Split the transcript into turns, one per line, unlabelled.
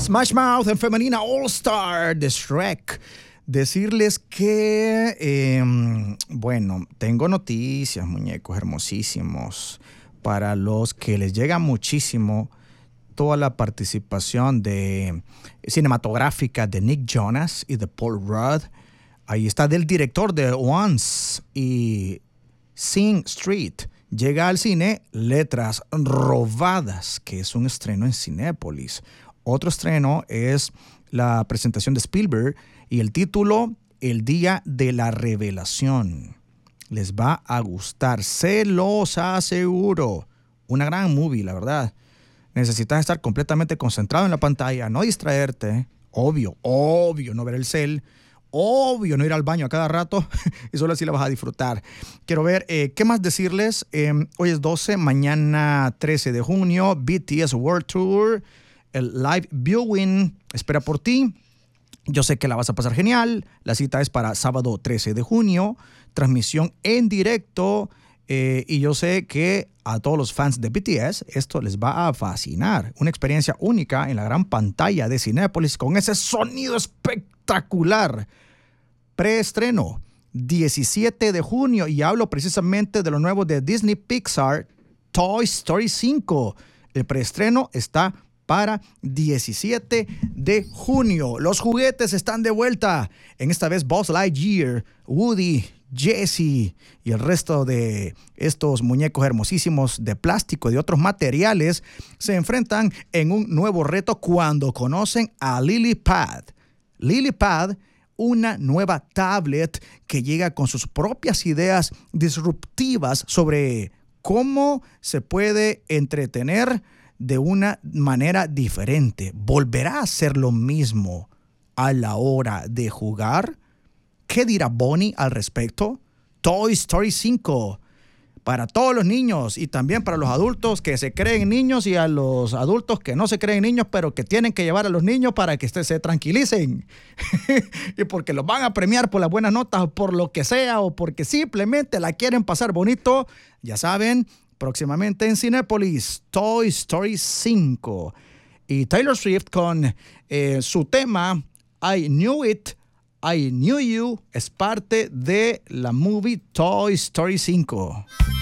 Smash Mouth en femenina All Star de Shrek. Decirles que, bueno, tengo noticias, muñecos hermosísimos, para los que les llega muchísimo toda la participación cinematográfica de Nick Jonas y de Paul Rudd. Ahí está del director de Once y Sing Street. Llega al cine Letras Robadas, que es un estreno en Cinépolis. Otro estreno es la presentación de Spielberg y el título El Día de la Revelación. Les va a gustar, se los aseguro. Una gran movie, la verdad. Necesitas estar completamente concentrado en la pantalla, no distraerte. Obvio, no ver el cel. Obvio, no ir al baño a cada rato y solo así la vas a disfrutar. Quiero ver, ¿qué más decirles? Hoy es 12, mañana 13 de junio, BTS World Tour, el live viewing espera por ti. Yo sé que la vas a pasar genial. La cita es para sábado 13 de junio, transmisión en directo. Y yo sé que a todos los fans de BTS esto les va a fascinar. Una experiencia única en la gran pantalla de Cinépolis con ese sonido espectacular. Preestreno 17 de junio y hablo precisamente de lo nuevo de Disney Pixar, Toy Story 5. El preestreno está para 17 de junio. Los juguetes están de vuelta. En esta vez Buzz Lightyear, Woody, Jessie y el resto de estos muñecos hermosísimos de plástico y de otros materiales se enfrentan en un nuevo reto cuando conocen a LilyPad. LilyPad, una nueva tablet que llega con sus propias ideas disruptivas sobre cómo se puede entretener de una manera diferente. ¿Volverá a ser lo mismo a la hora de jugar? ¿Qué dirá Bonnie al respecto? Toy Story 5 para todos los niños y también para los adultos que se creen niños y a los adultos que no se creen niños pero que tienen que llevar a los niños para que se tranquilicen y porque los van a premiar por las buenas notas o por lo que sea o porque simplemente la quieren pasar bonito. Ya saben, próximamente en Cinépolis, Toy Story 5. Y Taylor Swift con su tema I Knew It, I Knew You es parte de la movie Toy Story 5.